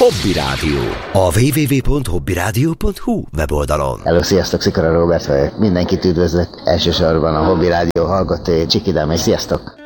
Hobby Rádió. A www.hobbyradio.hu weboldalon. Hello, sziasztok, Szikora Róbert vagyok. Mindenkit üdvözlök, elsősorban a Hobby Rádió hallgatói, Csikidám, és sziasztok!